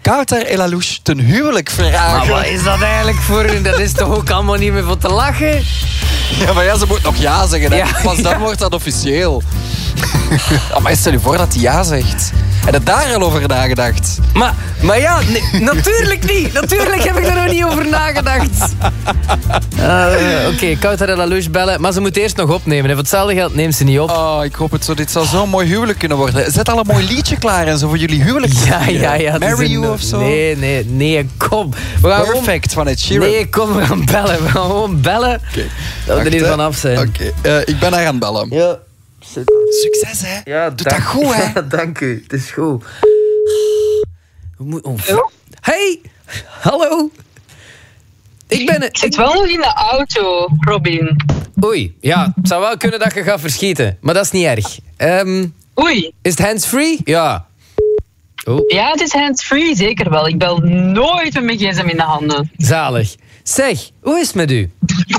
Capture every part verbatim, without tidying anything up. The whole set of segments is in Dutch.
Kawtar El Allouche ten huwelijk vragen. Maar wat is dat eigenlijk voor... Dat is toch ook allemaal niet meer voor te lachen? Ja, maar ja, ze moet nog ja zeggen. Hè? Ja, Pas dan ja. wordt dat officieel. Oh, maar stel je voor dat hij ja zegt. Heb je daar al over nagedacht? Maar, maar ja, nee, natuurlijk niet. Natuurlijk heb ik er nog niet over nagedacht. Uh, Oké, okay, Kawtar El Allouche bellen. Maar ze moet eerst nog opnemen. Voor hetzelfde geld neemt ze niet op. Oh, ik hoop het zo. Dit zal zo'n mooi huwelijk kunnen worden. Zet al een mooi liedje klaar en zo voor jullie huwelijk. Ja, ja, ja. Marry een, You of zo. Nee, nee, nee, kom. We gaan Perfect gewoon, van Ed Sheeran. Nee, kom, we gaan bellen. We gaan gewoon bellen. Okay. Dat we er hier vanaf zijn. Oké, okay. uh, ik ben haar aan het bellen. Ja. Succes, hè? Ja, doe dat goed, hè? Ja, dank u. Het is goed. We moeten... Oh. Hey, hallo. Ik ben... Ik zit wel nog in de auto, Robin. Oei, ja, het zou wel kunnen dat je gaat verschieten. Maar dat is niet erg. Um, Oei. Is het hands-free? Ja. Oh. Ja, het is hands-free, zeker wel. Ik bel nooit met mijn gsm in de handen. Zalig. Zeg, hoe is het met u?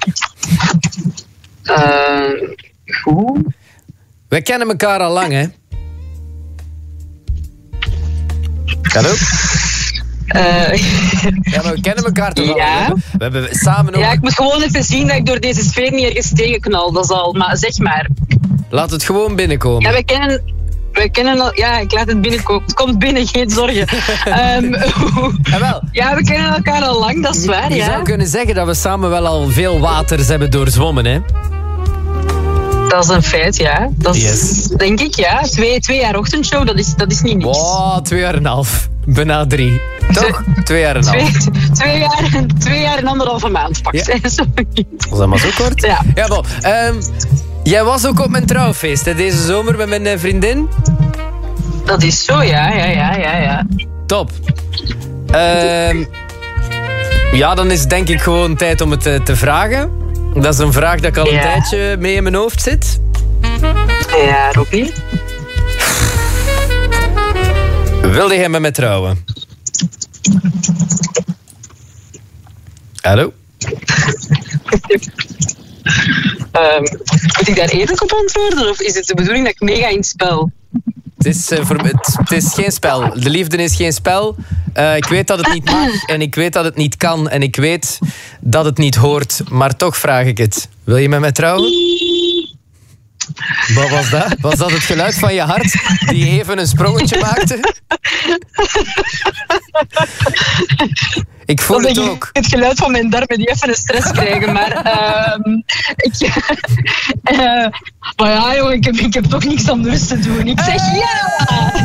Uh, goed. We kennen elkaar al lang, hè? Hallo? Uh, ja, maar we kennen elkaar toch al ja. lang? We hebben samen ook... Ja, ik moet gewoon even zien dat ik door deze sfeer niet ergens tegenknal. Dat is al, maar zeg maar. Laat het gewoon binnenkomen. Ja, we kennen... We kennen al... Ja, ik laat het binnenkomen. Het komt binnen, geen zorgen. um, ja, wel. ja, we kennen elkaar al lang, dat is waar, Je ja. zou kunnen zeggen dat we samen wel al veel waters hebben doorzwommen, hè? Dat is een feit, ja. Dat is, yes. denk ik, ja. Twee, twee jaar ochtendshow, dat is, dat is niet niks. Wow, twee jaar en een half. Bijna drie. Toch? Twee, twee jaar en een half. Twee, twee, jaar, twee jaar en anderhalve maand, pak. Ja. Sorry. Was dat maar zo kort? Ja. Ja, bon. Um, jij was ook op mijn trouwfeest, hè, deze zomer met mijn vriendin? Dat is zo, ja, ja, ja, ja, ja. Top. Um, ja, dan is het denk ik gewoon tijd om het te, te vragen. Dat is een vraag dat ik al een ja. tijdje mee in mijn hoofd zit. Ja, Robbie. Wilde jij met mij trouwen? Hallo? um, moet ik daar eerlijk op antwoorden? Of is het de bedoeling dat ik meega in het spel? Het is, uh, voor, het, het is geen spel. De liefde is geen spel. Uh, ik weet dat het niet mag en ik weet dat het niet kan en ik weet dat het niet hoort. Maar toch vraag ik het. Wil je met mij trouwen? Wat was dat? Was dat het geluid van je hart die even een sprongetje maakte? Ik voel dat het ik ook. Het geluid van mijn darmen die even een stress krijgen. Maar, uh, ik, uh, maar ja, joh, ik heb, ik heb toch niks anders te doen. Ik zeg ja!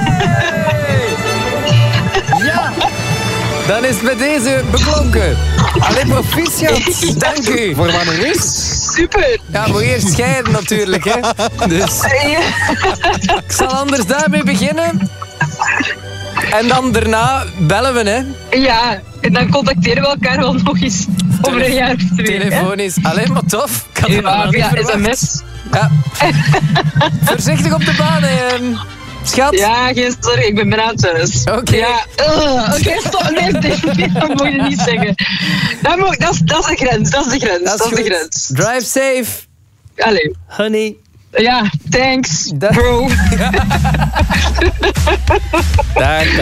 Ja! Dan is het met deze beklonken. Allee, proficiat. Dank u. Voor wanneer is? Super. Ja, moet eerst scheiden natuurlijk, hè. Dus ik zal anders daarmee beginnen. En dan daarna bellen we, hè. Ja, en dan contacteren we elkaar wel nog eens over een jaar of twee. Telefonisch. Alleen maar tof. Ik had het Ja, nog niet via verwacht. sms. Ja. Voorzichtig op de baan, hè. Schat? Ja, geen sorry, ik ben bijna thuis. Oké. Okay. Ja, uh, oké, okay, stop. Nee, nee, dat moet je niet zeggen. Dat, moet, dat, is, dat is de grens, dat is de grens, dat is, dat is de grens. Drive safe. Allee. Honey. Ja, thanks, Da- bro. Dank.